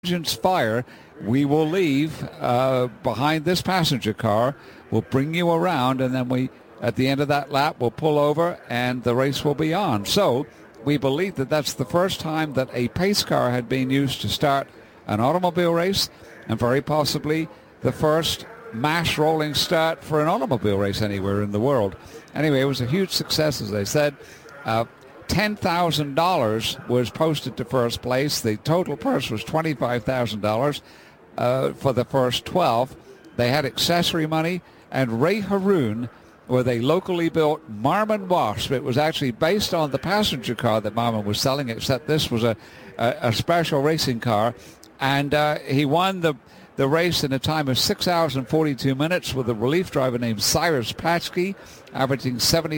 engine's fire, we will leave behind this passenger car. We'll bring you around, and then at the end of that lap, we'll pull over, and the race will be on. So we believe that that's the first time that a pace car had been used to start an automobile race, and very possibly the first mass rolling start for an automobile race anywhere in the world. Anyway, it was a huge success, as I said. $10,000 was posted to first place. The total purse was $25,000 for the first 12. They had accessory money, and Ray Haroon with a locally built Marmon Wasp. It was actually based on the passenger car that Marmon was selling, except this was a special racing car. And he won the race in a time of 6 hours and 42 minutes with a relief driver named Cyrus Patsky, averaging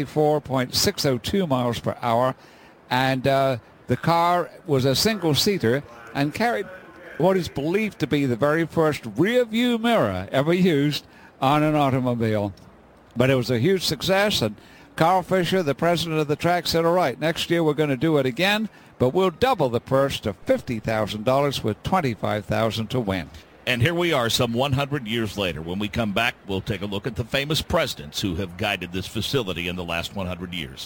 74.602 miles per hour. And the car was a single-seater and carried what is believed to be the very first rear-view mirror ever used on an automobile. But it was a huge success, and Carl Fisher, the president of the track, said, all right, next year we're going to do it again, but we'll double the purse to $50,000 with $25,000 to win. And here we are some 100 years later. When we come back, we'll take a look at the famous presidents who have guided this facility in the last 100 years.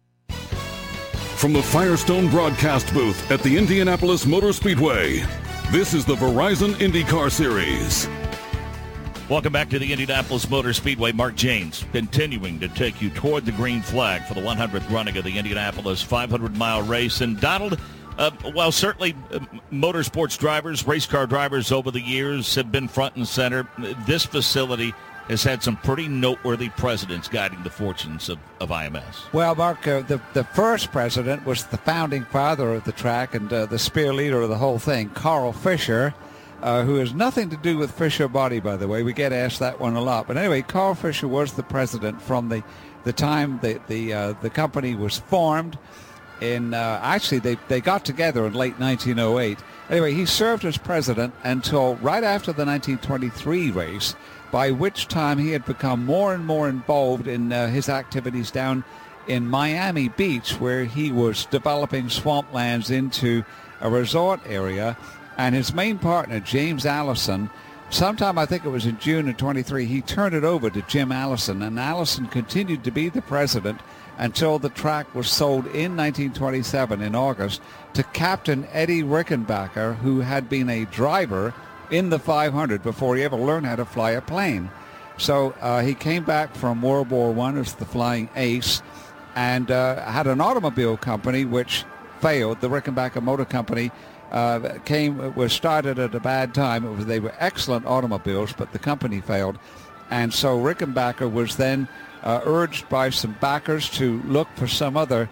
From the Firestone broadcast booth at the Indianapolis Motor Speedway, this is the Verizon IndyCar Series. Welcome back to the Indianapolis Motor Speedway. Mark James continuing to take you toward the green flag for the 100th running of the Indianapolis 500-mile race. And Donald, while certainly motorsports drivers, race car drivers over the years have been front and center, this facility has had some pretty noteworthy presidents guiding the fortunes of IMS. Well, Mark, the first president was the founding father of the track and the spear leader of the whole thing, Carl Fisher, who has nothing to do with Fisher Body, by the way. We get asked that one a lot. But anyway, Carl Fisher was the president from the time the company was formed. Actually, they got together in late 1908. Anyway, he served as president until right after the 1923 race, by which time he had become more and more involved in his activities down in Miami Beach, where he was developing swamplands into a resort area. And his main partner, James Allison, sometime I think it was in June of 23, he turned it over to Jim Allison, and Allison continued to be the president until the track was sold in 1927 in August to Captain Eddie Rickenbacker, who had been a driver in the 500 before he ever learned how to fly a plane. So he came back from World War I as the Flying Ace and had an automobile company which failed. The Rickenbacker Motor Company was started at a bad time. They were excellent automobiles, but the company failed. And so Rickenbacker was then urged by some backers to look for some other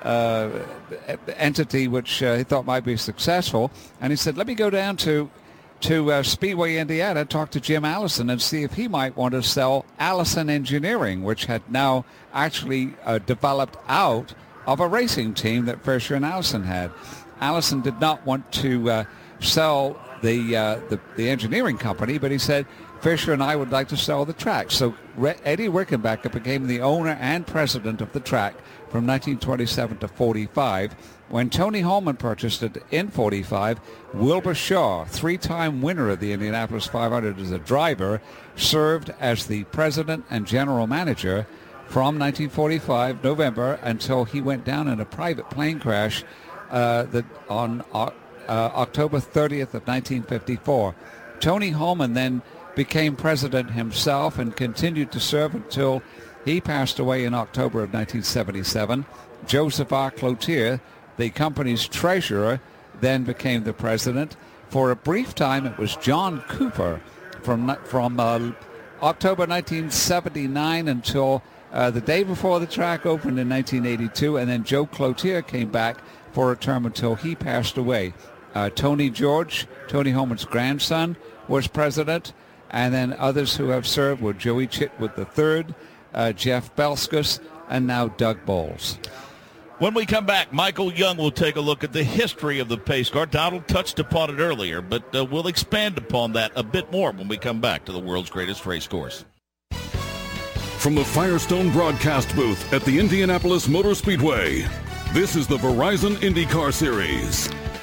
entity which he thought might be successful. And he said, let me go down to Speedway, Indiana, talk to Jim Allison and see if he might want to sell Allison Engineering, which had now actually developed out of a racing team that Fisher and Allison had. Allison did not want to sell the engineering company, but he said, Fisher and I would like to sell the track. So Eddie Rickenbacker became the owner and president of the track from 1927 to 45. When Tony Holman purchased it in 45, Wilbur Shaw, three-time winner of the Indianapolis 500 as a driver, served as the president and general manager from 1945, November, until he went down in a private plane crash on October 30th of 1954. Tony Holman then became president himself and continued to serve until he passed away in October of 1977. Joseph R. Cloutier, the company's treasurer, then became the president. For a brief time, it was John Cooper from October 1979 until the day before the track opened in 1982, and then Joe Cloutier came back for a term until he passed away. Tony George, Tony Holman's grandson, was president, and then others who have served were Joey Chitwood III, Jeff Belskus, and now Doug Bowles. When we come back, Michael Young will take a look at the history of the pace car. Donald touched upon it earlier, but we'll expand upon that a bit more when we come back to the world's greatest race course. From the Firestone broadcast booth at the Indianapolis Motor Speedway, this is the Verizon IndyCar Series.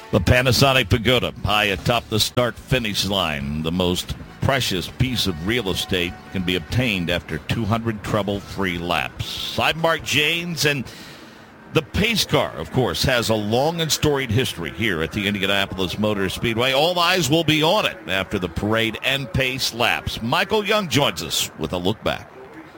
The Panasonic Pagoda, high atop the start-finish line. The most precious piece of real estate can be obtained after 200 trouble-free laps. I'm Mark Janes, and the pace car, of course, has a long and storied history here at the Indianapolis Motor Speedway. All eyes will be on it after the parade and pace laps. Michael Young joins us with a look back.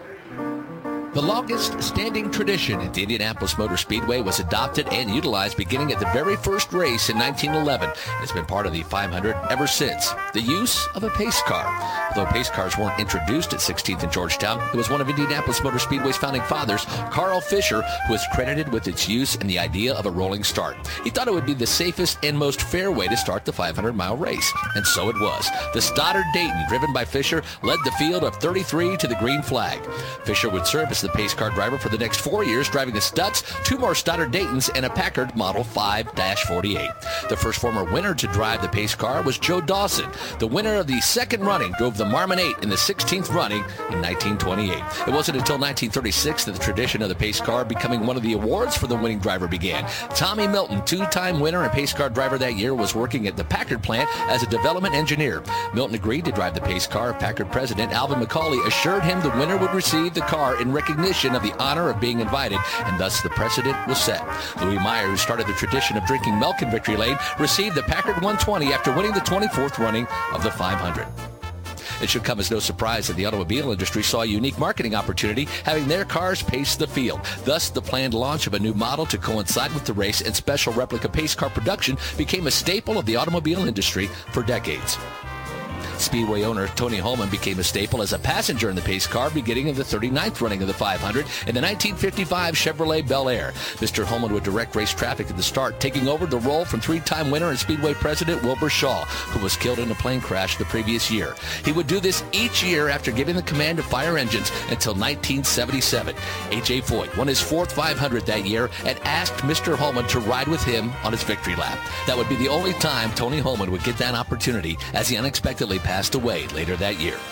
The longest-standing tradition at the Indianapolis Motor Speedway was adopted and utilized beginning at the very first race in 1911. It's been part of the 500 ever since. The use of a pace car. Although pace cars weren't introduced at 16th and Georgetown, it was one of Indianapolis Motor Speedway's founding fathers, Carl Fisher, who is credited with its use and the idea of a rolling start. He thought it would be the safest and most fair way to start the 500-mile race, and so it was. The Stoddard Dayton, driven by Fisher, led the field of 33 to the green flag. Fisher would serve as the pace car driver for the next 4 years, driving the Stutz, 2 more Stoddard Daytons, and a Packard Model 5-48. The first former winner to drive the pace car was Joe Dawson. The winner of the second running drove the Marmon 8 in the 16th running in 1928. It wasn't until 1936 that the tradition of the pace car becoming one of the awards for the winning driver began. Tommy Milton, 2-time winner and pace car driver that year, was working at the Packard plant as a development engineer. Milton agreed to drive the pace car. Packard president Alvin McCauley assured him the winner would receive the car in recognition of the honor of being invited, and thus the precedent was set. Louis Meyer, who started the tradition of drinking milk in Victory Lane, received the Packard 120 after winning the 24th running of the 500. It should come as no surprise that the automobile industry saw a unique marketing opportunity, having their cars pace the field. Thus, the planned launch of a new model to coincide with the race and special replica pace car production became a staple of the automobile industry for decades. Speedway owner Tony Holman became a staple as a passenger in the pace car beginning of the 39th running of the 500 in the 1955 Chevrolet Bel Air. Mr. Holman would direct race traffic at the start, taking over the role from 3-time winner and Speedway president Wilbur Shaw, who was killed in a plane crash the previous year. He would do this each year after giving the command to fire engines until 1977. A.J. Foyt won his 4th 500 that year and asked Mr. Holman to ride with him on his victory lap. That would be the only time Tony Holman would get that opportunity, as he unexpectedly passed away later that year.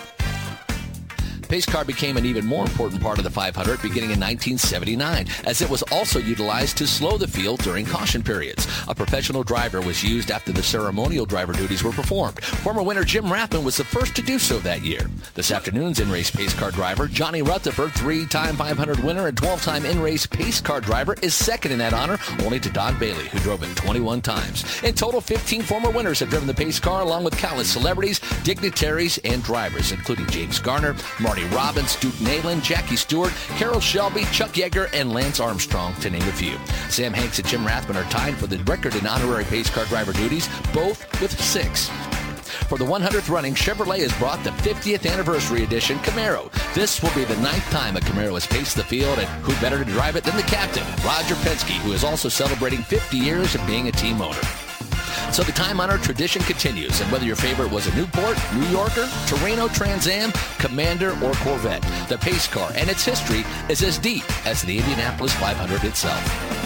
Pace car became an even more important part of the 500 beginning in 1979, as it was also utilized to slow the field during caution periods. A professional driver was used after the ceremonial driver duties were performed. Former winner Jim Rathman was the first to do so that year. This afternoon's in-race pace car driver, Johnny Rutherford, 3-time 500 winner and 12-time in-race pace car driver, is second in that honor, only to Don Bailey, who drove it 21 times. In total, 15 former winners have driven the pace car, along with countless celebrities, dignitaries, and drivers, including James Garner, Marty Robbins, Duke Neyland, Jackie Stewart, Carroll Shelby, Chuck Yeager, and Lance Armstrong, to name a few. Sam Hanks and Jim Rathman are tied for the record in honorary pace car driver duties, both with 6. For the 100th running, Chevrolet has brought the 50th anniversary edition Camaro. This will be the 9th time a Camaro has paced the field, and who better to drive it than the captain, Roger Penske, who is also celebrating 50 years of being a team owner. So the time-honored tradition continues, and whether your favorite was a Newport, New Yorker, Torino Trans Am, Commander, or Corvette, the pace car and its history is as deep as the Indianapolis 500 itself.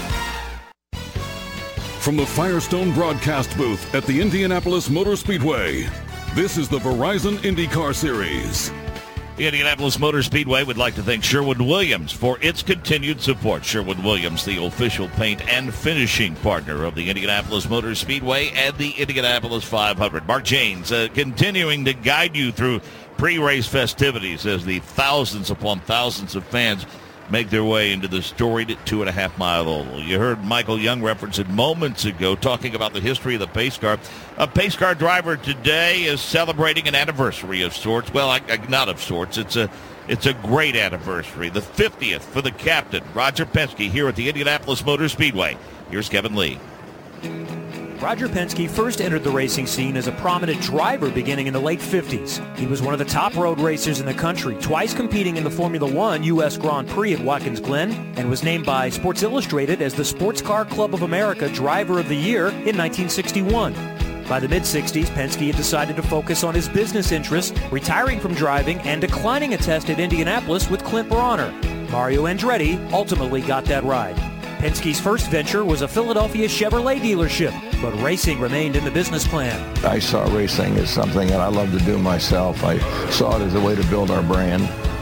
From the Firestone broadcast booth at the Indianapolis Motor Speedway, this is the Verizon IndyCar Series. The Indianapolis Motor Speedway would like to thank Sherwin-Williams for its continued support. Sherwin-Williams, the official paint and finishing partner of the Indianapolis Motor Speedway and the Indianapolis 500. Mark Janes continuing to guide you through pre-race festivities as the thousands upon thousands of fans make their way into the storied 2.5-mile oval. You heard Michael Young reference it moments ago, talking about the history of the pace car. A pace car driver today is celebrating an anniversary of sorts. Well, not of sorts. It's a great anniversary. The 50th for the captain, Roger Penske, here at the Indianapolis Motor Speedway. Here's Kevin Lee. Roger Penske first entered the racing scene as a prominent driver beginning in the late 50s. He was one of the top road racers in the country, twice competing in the Formula One U.S. Grand Prix at Watkins Glen, and was named by Sports Illustrated as the Sports Car Club of America Driver of the Year in 1961. By the mid-60s, Penske had decided to focus on his business interests, retiring from driving and declining a test at Indianapolis with Clint Brawner. Mario Andretti ultimately got that ride. Penske's first venture was a Philadelphia Chevrolet dealership, but racing remained in the business plan. I saw racing as something that I love to do myself. I saw it as a way to build our brand.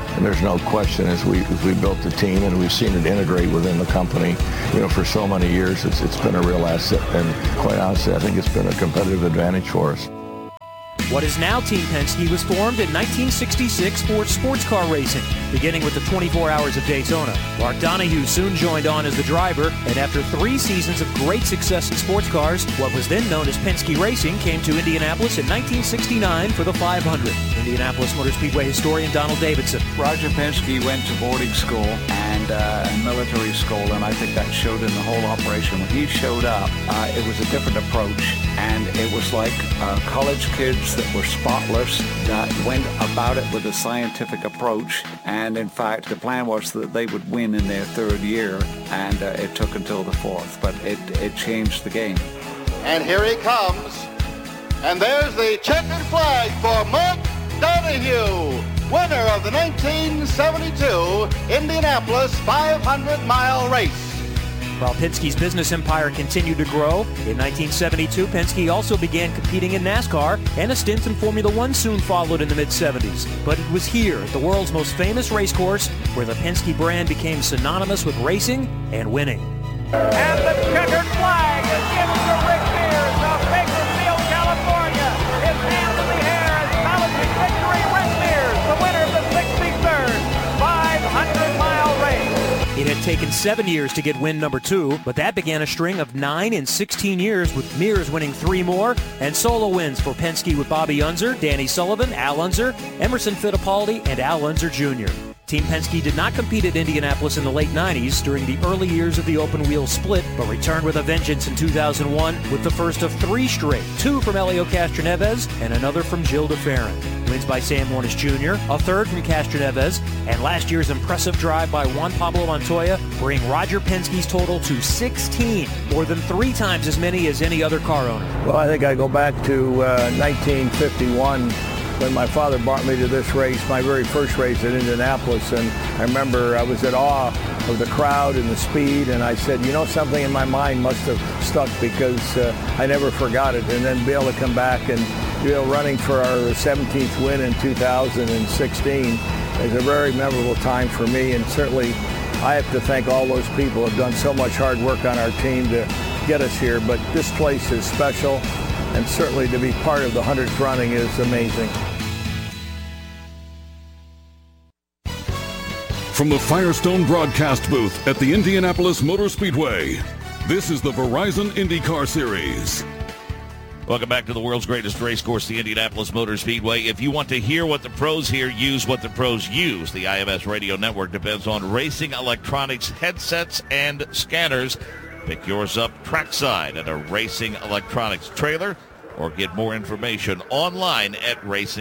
And there's no question as we built the team and we've seen it integrate within the company, for so many years, it's been a real asset. And quite honestly, I think it's been a competitive advantage for us. What is now Team Penske was formed in 1966 for sports car racing, beginning with the 24 Hours of Daytona. Mark Donohue soon joined on as the driver, and after 3 seasons of great success in sports cars, what was then known as Penske Racing came to Indianapolis in 1969 for the 500. Indianapolis Motor Speedway historian Donald Davidson. Roger Penske went to boarding school and military school, and I think that showed in the whole operation. When he showed up, it was a different approach, and it was like college kids that were spotless, that went about it with a scientific approach, and in fact the plan was that they would win in their 3rd year, and it took until the 4th, but it changed the game. And here he comes, and there's the checkered flag for Mark Donohue, winner of the 1972 Indianapolis 500-mile race. While Penske's business empire continued to grow, in 1972, Penske also began competing in NASCAR, and a stint in Formula One soon followed in the mid-70s. But it was here, at the world's most famous racecourse, where the Penske brand became synonymous with racing and winning. And the checkered flag is given to Rick Mears of Bakersfield, California. His hands in the air as challenging victory. Rick Mears, the winner of the 63rd 500-mile race. It had taken 7 years to get win number 2, but that began a string of 9 in 16 years, with Mears winning 3 more, and solo wins for Penske with Bobby Unser, Danny Sullivan, Al Unser, Emerson Fittipaldi, and Al Unser Jr. Team Penske did not compete at Indianapolis in the late 90s during the early years of the open-wheel split, but returned with a vengeance in 2001 with the first of 3 straight, 2 from Helio Castroneves and another from Gilles de Ferran. Wins by Sam Warnes Jr., a 3rd from Castroneves, and last year's impressive drive by Juan Pablo Montoya bring Roger Penske's total to 16, more than 3 times as many as any other car owner. Well, I think I go back to 1951 when my father brought me to this race, my very first race at Indianapolis, and I remember I was at awe of the crowd and the speed, and I said, something in my mind must have stuck because I never forgot it. And then be able to come back and running for our 17th win in 2016 is a very memorable time for me, and certainly I have to thank all those people who have done so much hard work on our team to get us here. But this place is special, and certainly to be part of the 100th running is amazing. From the Firestone broadcast booth at the Indianapolis Motor Speedway, this is the Verizon IndyCar Series. Welcome back to the world's greatest race course, the Indianapolis Motor Speedway. If you want to hear what the pros here use, what the pros use, the IMS radio network depends on racing electronics, headsets, and scanners. Pick yours up trackside at a Racing Electronics trailer, or get more information online at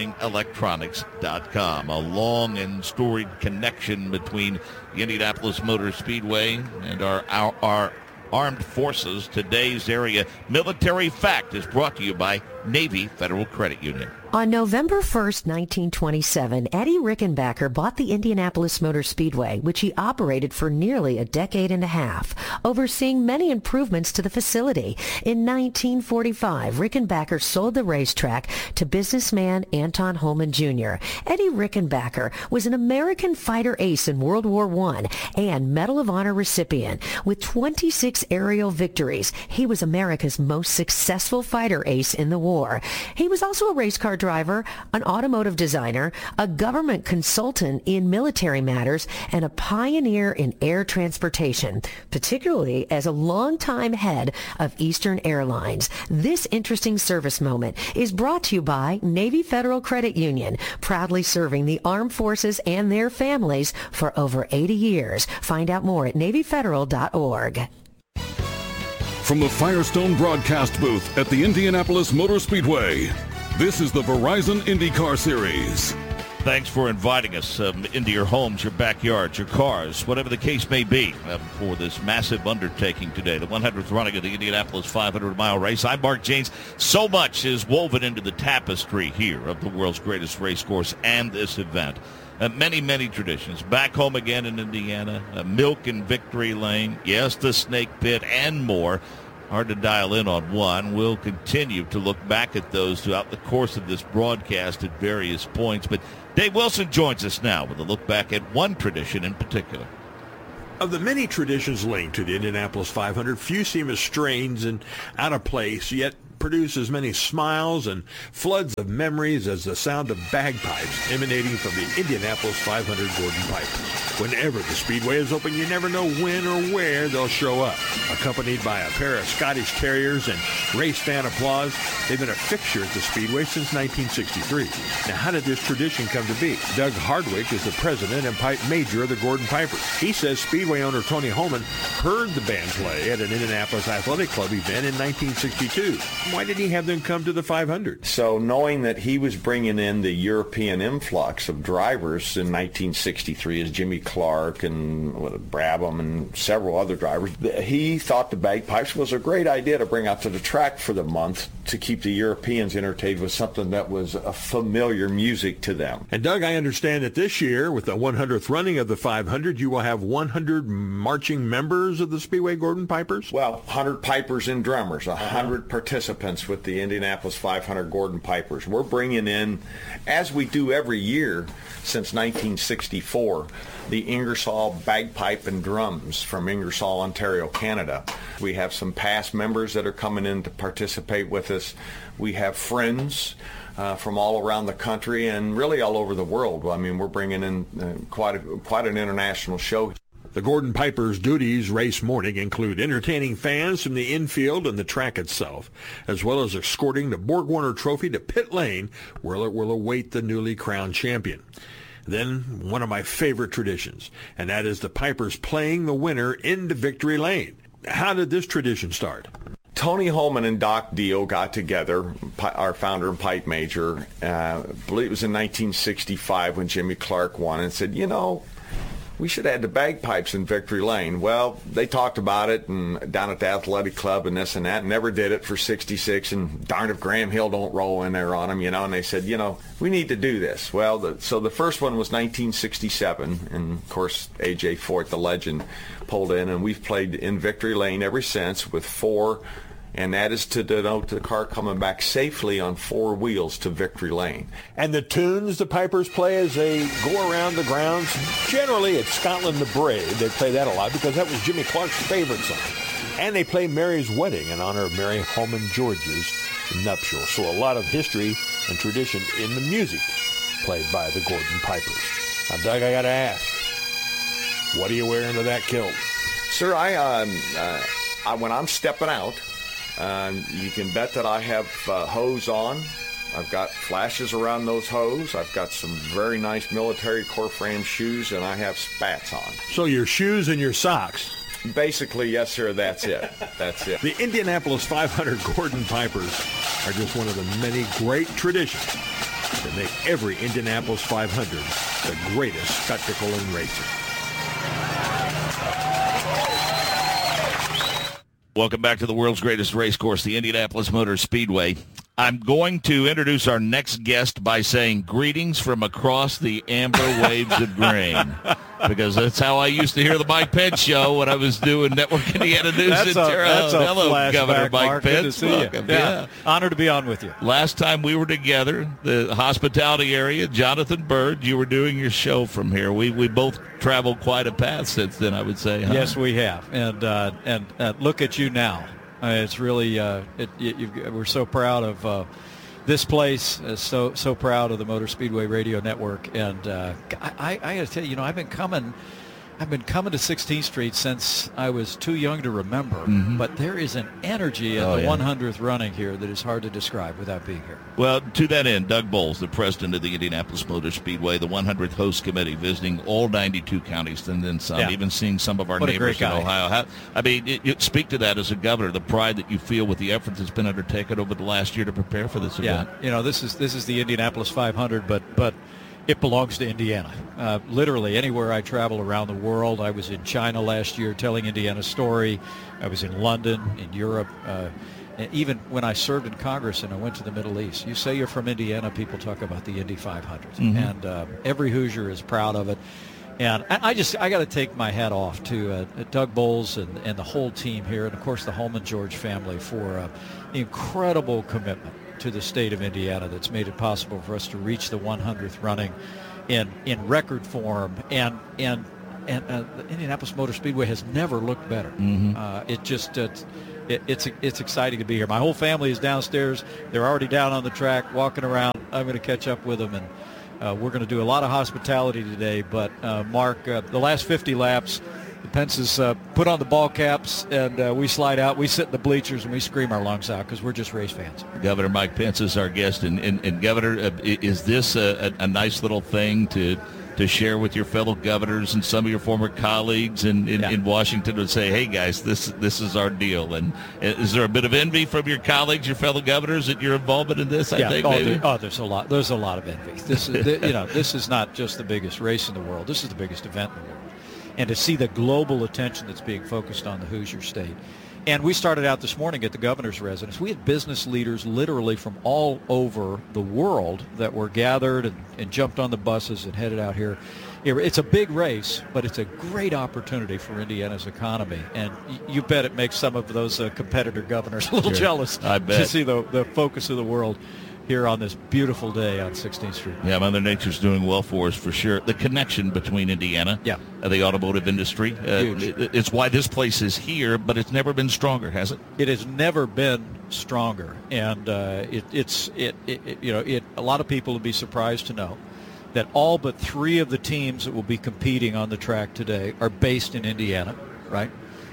racingelectronics.com. A long and storied connection between the Indianapolis Motor Speedway and our armed forces. Today's area military fact is brought to you by Navy Federal Credit Union. On November 1st, 1927, Eddie Rickenbacker bought the Indianapolis Motor Speedway, which he operated for nearly a decade and a half, overseeing many improvements to the facility. In 1945, Rickenbacker sold the racetrack to businessman Anton Holman Jr. Eddie Rickenbacker was an American fighter ace in World War I and Medal of Honor recipient. With 26 aerial victories, he was America's most successful fighter ace in the war. He was also a race car driver, an automotive designer, a government consultant in military matters, and a pioneer in air transportation, particularly as a longtime head of Eastern Airlines. This interesting service moment is brought to you by Navy Federal Credit Union, proudly serving the armed forces and their families for over 80 years. Find out more at NavyFederal.org. From the Firestone broadcast booth at the Indianapolis Motor Speedway, this is the Verizon IndyCar Series. Thanks for inviting us into your homes, your backyards, your cars, whatever the case may be, for this massive undertaking today, the 100th running of the Indianapolis 500-mile race. I'm Mark Janes. So much is woven into the tapestry here of the world's greatest race course and this event. Many, many traditions. Back home again in Indiana, Milk and Victory Lane, yes, the Snake Pit, and more. Hard to dial in on one. We'll continue to look back at those throughout the course of this broadcast at various points. But Dave Wilson joins us now with a look back at one tradition in particular. Of the many traditions linked to the Indianapolis 500, few seem as strange and out of place, yet produce as many smiles and floods of memories as the sound of bagpipes emanating from the Indianapolis 500 Gordon Pipers. Whenever the Speedway is open, you never know when or where they'll show up. Accompanied by a pair of Scottish Terriers and race fan applause, they've been a fixture at the Speedway since 1963. Now, how did this tradition come to be? Doug Hardwick is the president and pipe major of the Gordon Pipers. He says Speedway owner Tony Holman heard the band play at an Indianapolis Athletic Club event in 1962. Why did he have them come to the 500? So knowing that he was bringing in the European influx of drivers in 1963 as Jimmy Clark and Brabham and several other drivers, he thought the bagpipes was a great idea to bring out to the track for the month to keep the Europeans entertained with something that was a familiar music to them. And Doug, I understand that this year, with the 100th running of the 500, you will have 100 marching members of the Speedway Gordon Pipers? Well, 100 pipers and drummers, 100 participants with the Indianapolis 500 Gordon Pipers. We're bringing in, as we do every year since 1964, the Ingersoll Bagpipe and Drums from Ingersoll, Ontario, Canada. We have some past members that are coming in to participate with us. We have friends from all around the country and really all over the world. I mean, we're bringing in quite an international show. The Gordon Pipers' duties race morning include entertaining fans from the infield and the track itself, as well as escorting the Borg Warner Trophy to pit lane, where it will await the newly crowned champion. Then, one of my favorite traditions, and that is the Pipers playing the winner into victory lane. How did this tradition start? Tony Holman and Doc Dio got together, our founder and pipe major, I believe it was in 1965 when Jimmy Clark won, and said, we should add the bagpipes in victory lane. Well, they talked about it and down at the athletic club and this and that, and never did it for 66, and darn if Graham Hill don't roll in there on them, and they said, we need to do this. Well, so the first one was 1967, and of course, A.J. Fort, the legend, pulled in, and we've played in victory lane ever since with 4, and that is to denote the car coming back safely on 4 wheels to victory lane. And the tunes the Pipers play as they go around the grounds, generally it's Scotland the Brave. They play that a lot because that was Jimmy Clark's favorite song. And they play Mary's Wedding in honor of Mary Holman George's nuptial. So a lot of history and tradition in the music played by the Gordon Pipers. Now, Doug, I got to ask, what are you wearing to that kilt? Sir, I when I'm stepping out, you can bet that I have hose on. I've got flashes around those hose. I've got some very nice military core frame shoes, and I have spats on. So your shoes and your socks. Basically, yes, sir, that's it. That's it. The Indianapolis 500 Gordon Pipers are just one of the many great traditions that make every Indianapolis 500 the greatest spectacle in racing. Welcome back to the world's greatest race course, the Indianapolis Motor Speedway. I'm going to introduce our next guest by saying greetings from across the amber waves of grain, because that's how I used to hear the Mike Pence show when I was doing Network Indiana News in Terre Haute. Hello, Governor Mike Pence. Good to see you. Yeah. Honored to be on with you. Last time we were together, the hospitality area, Jonathan Bird, you were doing your show from here. We both traveled quite a path since then, I would say. Huh? Yes, we have. And look at you now. It's really we're so proud of this place. So proud of the Motor Speedway Radio Network. And I got to tell you, I've been coming to 16th Street since I was too young to remember. Mm-hmm. But there is an energy at the 100th running here that is hard to describe without being here. Well, to that end, Doug Bowles, the president of the Indianapolis Motor Speedway, the 100th host committee, visiting all 92 counties and then some, even seeing some of our neighbors in Ohio. You speak to that as a governor, the pride that you feel with the effort that's been undertaken over the last year to prepare for this event. Yeah, this is the Indianapolis 500, but it belongs to Indiana. Literally anywhere I travel around the world. I was in China last year telling Indiana's story. I was in London, in Europe. Even when I served in Congress and I went to the Middle East, you say you're from Indiana, people talk about the Indy 500. Mm-hmm. And every Hoosier is proud of it. And I got to take my hat off to Doug Bowles and the whole team here, and of course the Holman George family for incredible commitment to the state of Indiana that's made it possible for us to reach the 100th running in record form. And the Indianapolis Motor Speedway has never looked better. It's exciting to be here. My whole family is downstairs. They're already down on the track, walking around. I'm going to catch up with them, and we're going to do a lot of hospitality today. But, Mark, the last 50 laps, the Pences put on the ball caps, and we slide out. We sit in the bleachers, and we scream our lungs out because we're just race fans. Governor Mike Pence is our guest. And Governor, is this a nice little thing to share with your fellow governors and some of your former colleagues in Washington to say, hey, guys, this is our deal? And is there a bit of envy from your colleagues, your fellow governors, at your involvement in this, I think? There's a lot. There's a lot of envy. This is, this is not just the biggest race in the world. This is the biggest event in the world. And to see the global attention that's being focused on the Hoosier State. And we started out this morning at the governor's residence. We had business leaders literally from all over the world that were gathered and jumped on the buses and headed out here. It's a big race, but it's a great opportunity for Indiana's economy. And you bet it makes some of those competitor governors a little jealous I bet. To see the focus of the world here on this beautiful day on 16th Street. Yeah, Mother Nature's doing well for us for sure. The connection between Indiana and the automotive industry, it's why this place is here, but it's never been stronger, has it? It has never been stronger, and a lot of people will be surprised to know that all but 3 of the teams that will be competing on the track today are based in Indiana, right?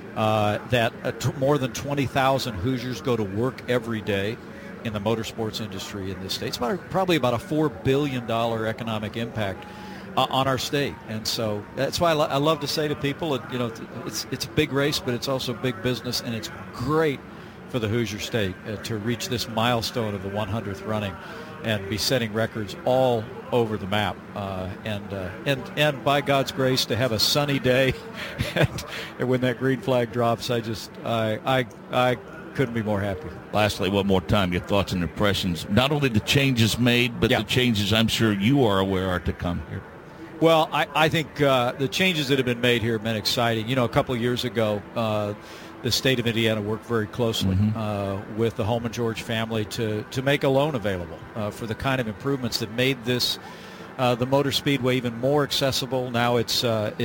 That more than 20,000 Hoosiers go to work every day in the motorsports industry in this state. It's probably about a $4 billion economic impact on our state. And so that's why I love to say to people, it's a big race, but it's also big business, and it's great for the Hoosier State to reach this milestone of the 100th running and be setting records all over the map. And by God's grace, to have a sunny day and when that green flag drops, I couldn't be more happy. Lastly, one more time, your thoughts and impressions. Not only the changes made, but the changes I'm sure you are aware are to come here. Well, I think the changes that have been made here have been exciting. A couple of years ago, the state of Indiana worked very closely with the Holman George family to make a loan available for the kind of improvements that made this the Motor Speedway even more accessible. Now it's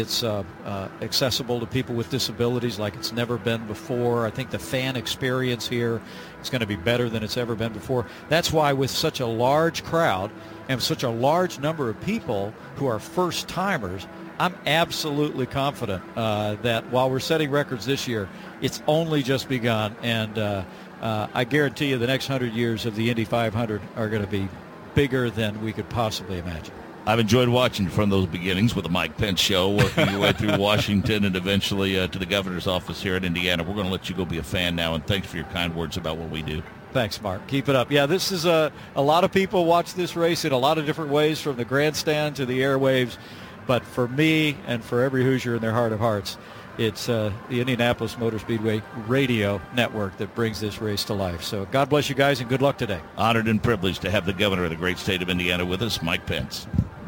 accessible to people with disabilities like it's never been before. I think the fan experience here is going to be better than it's ever been before. That's why with such a large crowd and such a large number of people who are first-timers, I'm absolutely confident that while we're setting records this year, it's only just begun. And I guarantee you the next 100 years of the Indy 500 are going to be bigger than we could possibly imagine. I've enjoyed watching from those beginnings with the Mike Pence Show, working your way through Washington and eventually to the governor's office here in Indiana. We're going to let you go be a fan now, and thanks for your kind words about what we do. Thanks, Mark. Keep it up. Yeah, this is a lot of people watch this race in a lot of different ways, from the grandstand to the airwaves. But for me and for every Hoosier in their heart of hearts, it's the Indianapolis Motor Speedway radio network that brings this race to life. So God bless you guys, and good luck today. Honored and privileged to have the governor of the great state of Indiana with us, Mike Pence.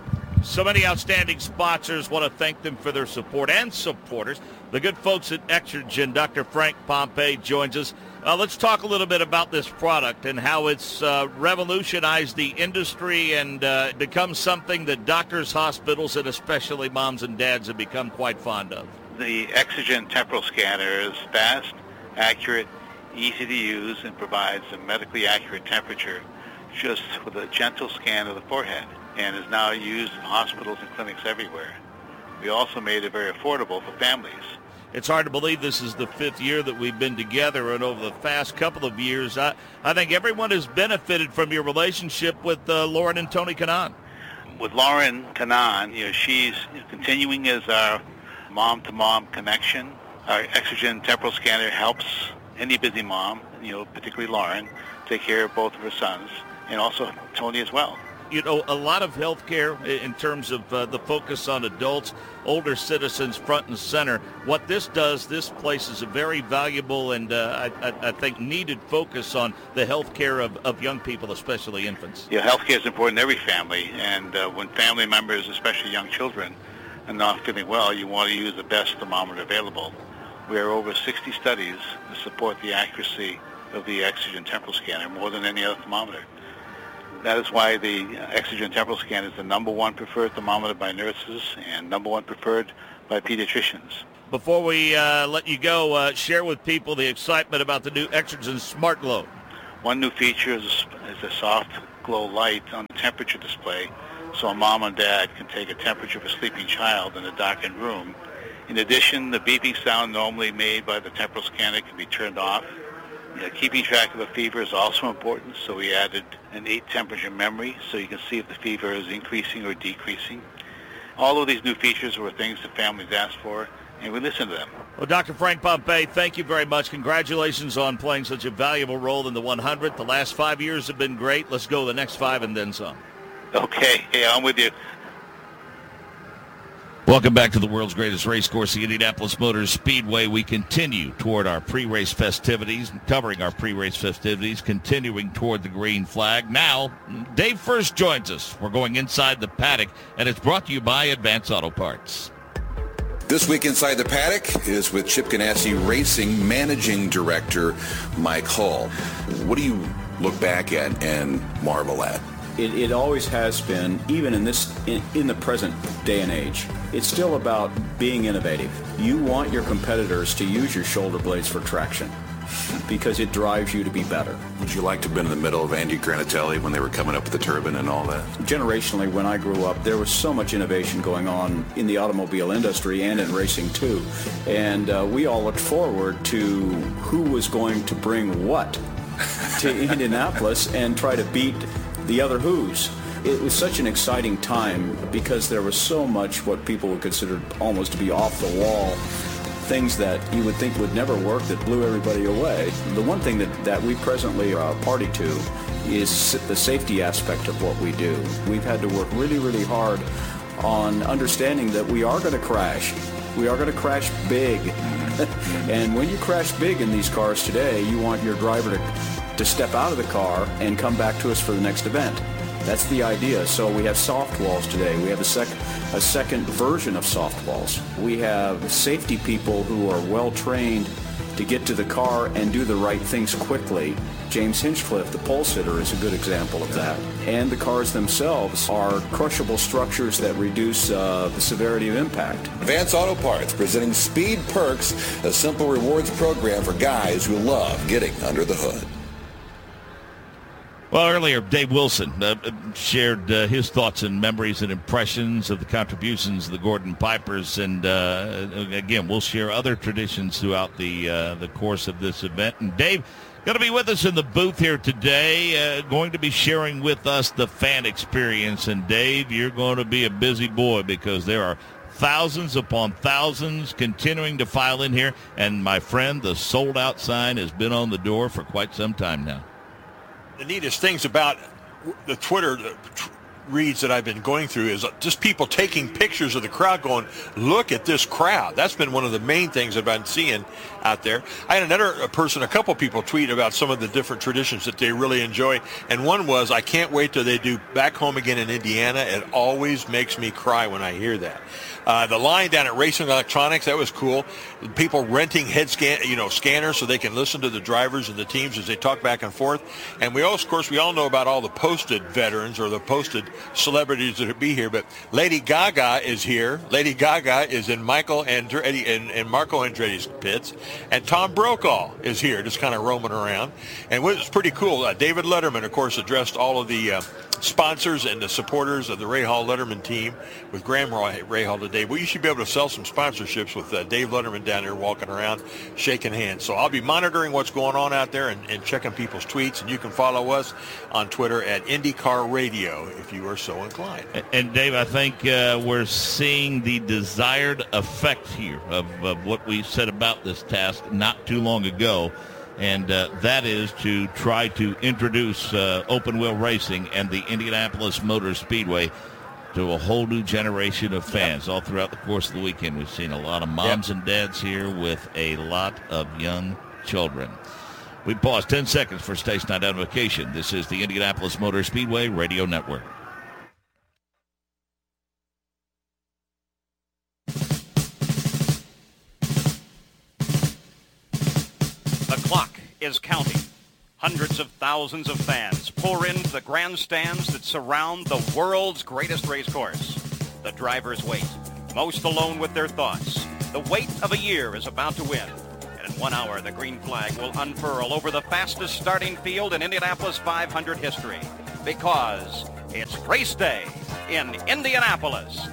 So many outstanding sponsors. Want to thank them for their support and supporters. The good folks at Exergen. Dr. Frank Pompey joins us. Let's talk a little bit about this product and how it's revolutionized the industry and become something that doctors, hospitals, and especially moms and dads have become quite fond of. The Exergen temporal scanner is fast, accurate, easy to use, and provides a medically accurate temperature just with a gentle scan of the forehead, and is now used in hospitals and clinics everywhere. We also made it very affordable for families. It's hard to believe this is the 5th year that we've been together, and over the past couple of years, I think everyone has benefited from your relationship with Lauren and Tony Kanaan. With Lauren Kanaan, she's continuing as our mom-to-mom connection. Our Exergen temporal scanner helps any busy mom, particularly Lauren, take care of both of her sons, and also Tony as well. A lot of healthcare in terms of the focus on adults, older citizens front and center. What this does, this places a very valuable and I think needed focus on the healthcare of young people, especially infants. Yeah, healthcare is important in every family, and when family members, especially young children, and not feeling well, you want to use the best thermometer available. We are over 60 studies to support the accuracy of the Exergen temporal scanner more than any other thermometer. That is why the Exergen temporal scanner is the #1 preferred thermometer by nurses and #1 preferred by pediatricians. Before we let you go, share with people the excitement about the new Exergen Smart Glow. One new feature is a soft glow light on the temperature display, so a mom and dad can take a temperature of a sleeping child in a darkened room. In addition, the beeping sound normally made by the temporal scanner can be turned off. Keeping track of the fever is also important, so we added an 8-temperature memory so you can see if the fever is increasing or decreasing. All of these new features were things that families asked for, and we listened to them. Well, Dr. Frank Pompei, thank you very much. Congratulations on playing such a valuable role in the 100th. The last 5 years have been great. Let's go the next 5 and then some. Okay, I'm with you. Welcome back to the world's greatest race course, the Indianapolis Motor Speedway. We continue toward our pre-race festivities, covering our pre-race festivities, continuing toward the green flag. Now, Dave First joins us. We're going inside the paddock, and it's brought to you by Advance Auto Parts. This week Inside the Paddock is with Chip Ganassi Racing Managing Director Mike Hull. What do you look back at and marvel at? It always has been, even in the present day and age, it's still about being innovative. You want your competitors to use your shoulder blades for traction because it drives you to be better. Would you like to have been in the middle of Andy Granatelli when they were coming up with the turbine and all that? Generationally, when I grew up, there was so much innovation going on in the automobile industry and in racing too. And we all looked forward to who was going to bring what to Indianapolis and try to beat the other who's. It was such an exciting time because there was so much what people would consider almost to be off the wall, things that you would think would never work that blew everybody away. The one thing that we presently are party to is the safety aspect of what we do. We've had to work really, really hard on understanding that we are going to crash. We are going to crash big. And when you crash big in these cars today, you want your driver to step out of the car and come back to us for the next event. That's the idea. So we have soft walls today. We have a second version of soft walls. We have safety people who are well trained to get to the car and do the right things quickly. James Hinchcliffe, the pole sitter, is a good example of that. And the cars themselves are crushable structures that reduce the severity of impact. Advance Auto Parts presenting Speed Perks, a simple rewards program for guys who love getting under the hood. Well, earlier, Dave Wilson shared his thoughts and memories and impressions of the contributions of the Gordon Pipers. And, again, we'll share other traditions throughout the course of this event. And Dave, going to be with us in the booth here today, going to be sharing with us the fan experience. And, Dave, you're going to be a busy boy because there are thousands upon thousands continuing to file in here. And, my friend, the sold-out sign has been on the door for quite some time now. The neatest things about the Twitter reads that I've been going through is just people taking pictures of the crowd going, look at this crowd. That's been one of the main things I've been seeing out there. I had a couple people tweet about some of the different traditions that they really enjoy. And one was, I can't wait till they do Back Home Again in Indiana. It always makes me cry when I hear that. The line down at Racing Electronics, that was cool. People renting head scanners so they can listen to the drivers and the teams as they talk back and forth. And we all know about all the posted veterans or the posted celebrities that will be here. But Lady Gaga is here. Lady Gaga is in Marco Andretti's pits. And Tom Brokaw is here, just kind of roaming around. And it was pretty cool. David Letterman, of course, addressed all of the sponsors and the supporters of the Rahal Letterman team with Graham Rahal today. Well, you should be able to sell some sponsorships with Dave Letterman down there walking around, shaking hands. So I'll be monitoring what's going on out there and checking people's tweets. And you can follow us on Twitter at IndyCar Radio if you are so inclined. And Dave, I think we're seeing the desired effect here of what we said about this task not too long ago. And that is to try to introduce open-wheel racing and the Indianapolis Motor Speedway to a whole new generation of fans. All throughout the course of the weekend, we've seen a lot of moms and dads here with a lot of young children. We pause 10 seconds for station identification. This is the Indianapolis Motor Speedway Radio Network. is counting. Hundreds of thousands of fans pour into the grandstands that surround the world's greatest race course. The drivers wait, most alone with their thoughts. The wait of a year is about to win. And in 1 hour, the green flag will unfurl over the fastest starting field in Indianapolis 500 history. Because it's race day in Indianapolis.